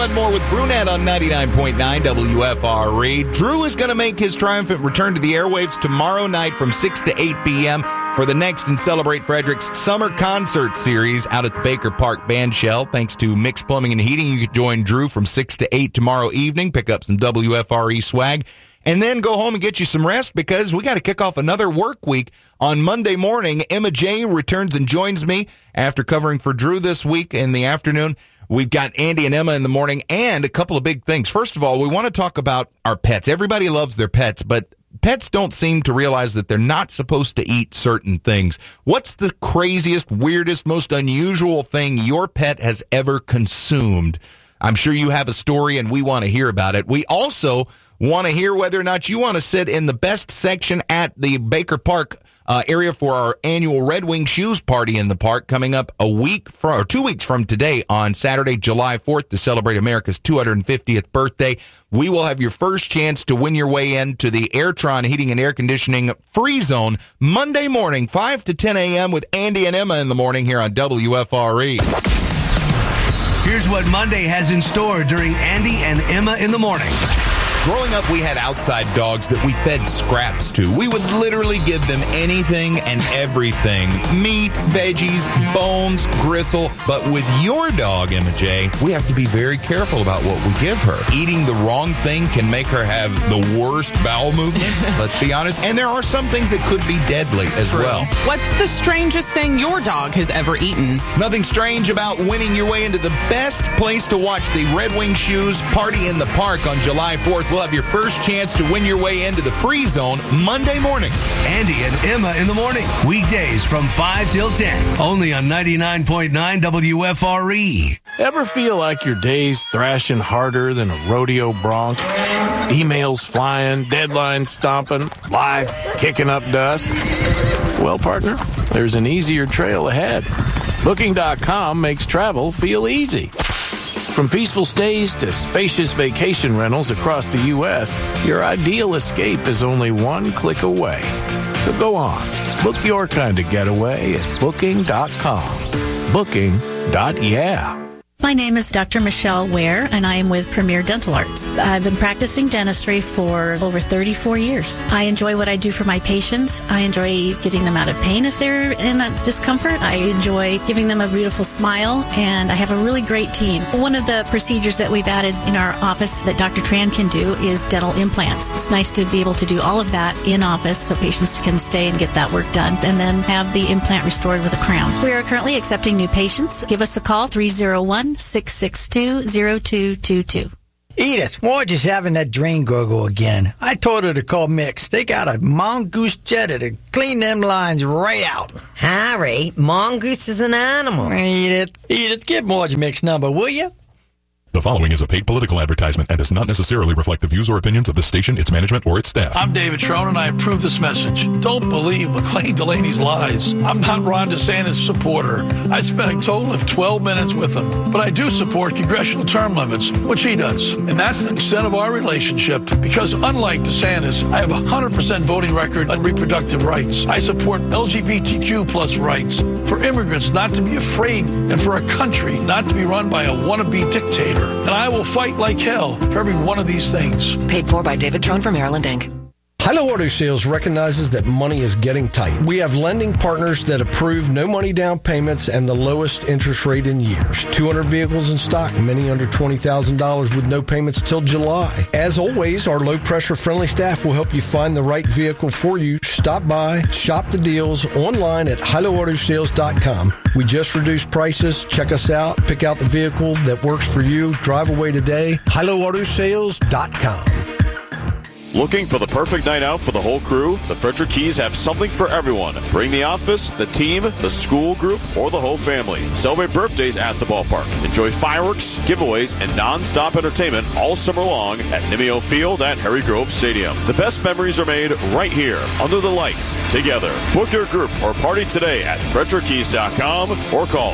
And more with Brunette on 99.9 WFRE. Drew is going to make his triumphant return to the airwaves tomorrow night from 6 to 8 p.m. for the Next and Celebrate Frederick's Summer Concert Series out at the Baker Park Bandshell. Thanks to Mix Plumbing and Heating, you can join Drew from 6 to 8 tomorrow evening, pick up some WFRE swag, and then go home and get you some rest because we got to kick off another work week. On Monday morning, Emma J. returns and joins me after covering for Drew this week in the afternoon. We've got Andy and Emma in the morning and a couple of big things. First of all, we want to talk about our pets. Everybody loves their pets, but pets don't seem to realize that they're not supposed to eat certain things. What's the craziest, weirdest, most unusual thing your pet has ever consumed? I'm sure you have a story, and we want to hear about it. We also want to hear whether or not you want to sit in the best section at the Baker Park area for our annual Red Wing Shoes Party in the park coming up 2 weeks from today on Saturday, July 4th to celebrate America's 250th birthday. We will have your first chance to win your way into the Airtron Heating and Air Conditioning Free Zone Monday morning, 5 to 10 a.m. with Andy and Emma in the morning here on WFRE. Here's what Monday has in store during Andy and Emma in the morning. Growing up, we had outside dogs that we fed scraps to. We would literally give them anything and everything. Meat, veggies, bones, gristle. But with your dog, Emma J., we have to be very careful about what we give her. Eating the wrong thing can make her have the worst bowel movements, let's be honest. And there are some things that could be deadly as well. What's the strangest thing your dog has ever eaten? Nothing strange about winning your way into the best place to watch the Red Wing Shoes Party in the Park on July 4th. We'll have your first chance to win your way into the Free Zone Monday morning. Andy and Emma in the morning. Weekdays from 5 till 10. Only on 99.9 WFRE. Ever feel like your day's thrashing harder than a rodeo bronc? Emails flying, deadlines stomping, life kicking up dust? Well, partner, there's an easier trail ahead. Booking.com makes travel feel easy. From peaceful stays to spacious vacation rentals across the U.S., your ideal escape is only one click away. So go on, book your kind of getaway at Booking.com. Booking.yeah. My name is Dr. Michelle Ware, and I am with Premier Dental Arts. I've been practicing dentistry for over 34 years. I enjoy what I do for my patients. I enjoy getting them out of pain if they're in that discomfort. I enjoy giving them a beautiful smile, and I have a really great team. One of the procedures that we've added in our office that Dr. Tran can do is dental implants. It's nice to be able to do all of that in office so patients can stay and get that work done, and then have the implant restored with a crown. We are currently accepting new patients. Give us a call, 301-662-0222. Edith, Marge having that drain gurgle again. I told her to call Mix. They got a mongoose jetter to clean them lines right out. Harry, mongoose is an animal. Edith, give Marge Mix's number, will you? The following is a paid political advertisement and does not necessarily reflect the views or opinions of this station, its management, or its staff. I'm David Trone, and I approve this message. Don't believe McLean Delaney's lies. I'm not Ron DeSantis' supporter. I spent a total of 12 minutes with him. But I do support congressional term limits, which he does. And that's the extent of our relationship, because unlike DeSantis, I have a 100% voting record on reproductive rights. I support LGBTQ plus rights, for immigrants not to be afraid, and for a country not to be run by a wannabe dictator. And I will fight like hell for every one of these things. Paid for by David Trone for Maryland Inc. Hilo Auto Sales recognizes that money is getting tight. We have lending partners that approve no money down payments and the lowest interest rate in years. 200 vehicles in stock, many under $20,000 with no payments till July. As always, our low-pressure friendly staff will help you find the right vehicle for you. Stop by, shop the deals online at HiloAutoSales.com. We just reduced prices. Check us out. Pick out the vehicle that works for you. Drive away today. HiloAutoSales.com. Looking for the perfect night out for the whole crew? The Frederick Keys have something for everyone. Bring the office, the team, the school group, or the whole family. Celebrate birthdays at the ballpark. Enjoy fireworks, giveaways, and non-stop entertainment all summer long at Nimeo Field at Harry Grove Stadium. The best memories are made right here, under the lights, together. Book your group or party today at FrederickKeys.com or call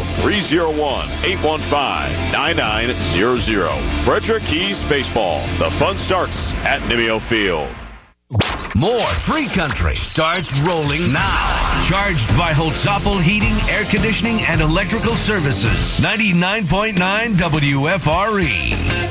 301-815-9900. Frederick Keys Baseball. The fun starts at Nimeo Field. More Free Country starts rolling now. Charged by Holtzapfel Heating, Air Conditioning, and Electrical Services. 99.9 WFRE.